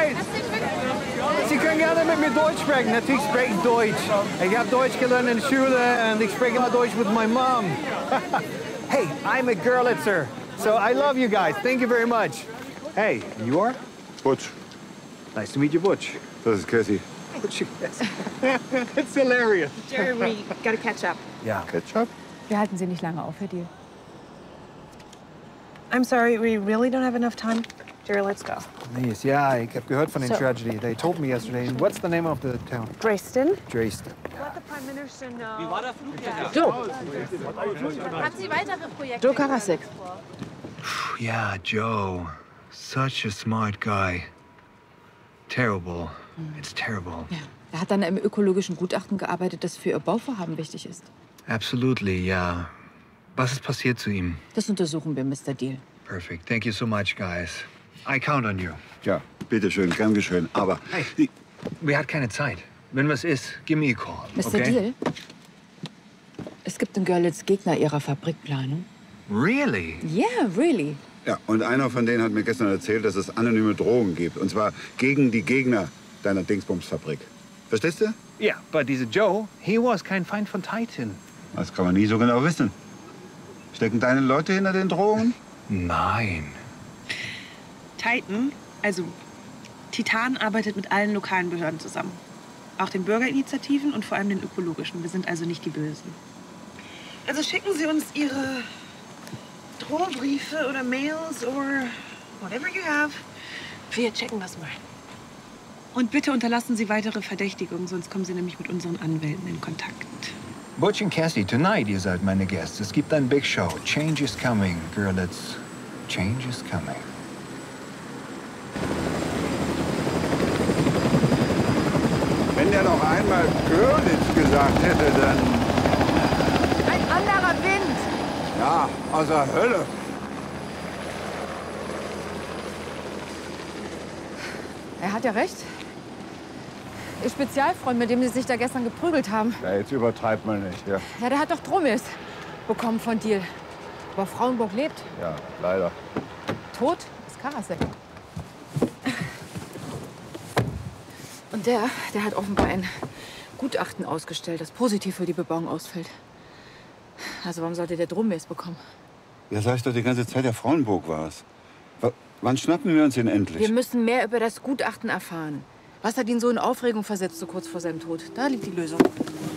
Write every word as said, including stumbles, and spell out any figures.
Zeit. Sie können gerne mit mir Deutsch sprechen. Natürlich spreche ich Deutsch. Ich habe Deutsch gelernt in der Schule und ich spreche immer Deutsch mit meiner Mom. Hey, I'm a Görlitzer, so I love you guys. Thank you very much. Hey, you are? Butch. Nice to meet you, Butch. Das ist Cassie. Butch, it's hilarious. Jeremy, gotta catch up. Ja. Ketchup? Wir halten Sie nicht lange auf, Herr Deal. I'm sorry, we really don't have enough time. Jerry, let's go. Yes, ja, ich habe gehört von der So- Tragedy. They told me yesterday. What's the name of the town? Dresden? Dresden. Let the Prime Minister know. Wie war der Flug? Joe, Hat sie weitere Projekte? Joe Karasek. Yeah, Joe. Such a smart guy. Terrible. It's terrible. Ja. Er hat an einem ökologischen Gutachten gearbeitet, das für Ihr Bauvorhaben wichtig ist. Absolutely, yeah. Was ist passiert zu ihm? Das untersuchen wir, Mister Deal. Perfect. Thank you so much, guys. I count on you. Ja, bitteschön, gern geschehen. Aber Hey, die, wir hat keine Zeit. Wenn was ist, give me a call. Mister Okay? Deal, es gibt in Görlitz Gegner Ihrer Fabrikplanung. Really? Yeah, really. ja, und einer von denen hat mir gestern erzählt, dass es anonyme Drohungen gibt. Und zwar gegen die Gegner deiner Dingsbumsfabrik. Verstehst du? Ja, aber dieser Joe, he was kein Feind von Titan. Das kann man nie so genau wissen. Stecken deine Leute hinter den Drohungen? Nein. Titan, also Titan arbeitet mit allen lokalen Behörden zusammen. Auch den Bürgerinitiativen und vor allem den ökologischen. Wir sind also nicht die Bösen. Also schicken Sie uns Ihre Drohbriefe oder Mails oder whatever you have. Wir checken das mal. Und bitte unterlassen Sie weitere Verdächtigungen, sonst kommen Sie nämlich mit unseren Anwälten in Kontakt. Butch und Cassie, tonight ihr seid meine Gäste. Es gibt eine Big Show. Change is coming, Görlitz. Change is coming. Wenn der noch einmal Görlitz gesagt hätte, dann... Ein anderer Wind! Ja, aus der Hölle. Er hat ja recht. Ihr Spezialfreund, mit dem Sie sich da gestern geprügelt haben, Ja, jetzt übertreibt man nicht. Ja, ja, der hat doch Drohmails bekommen von Deal. Aber Frauenburg lebt. ja, leider. Tot ist Karasek. Und der, der hat offenbar ein Gutachten ausgestellt, das positiv für die Bebauung ausfällt. Also warum sollte der Drohmails bekommen? Ja, sag ich doch die ganze Zeit, der Frauenburg war es. W wann schnappen wir uns ihn endlich? Wir müssen mehr über das Gutachten erfahren. Was hat ihn so in Aufregung versetzt, so kurz vor seinem Tod? Da liegt die Lösung.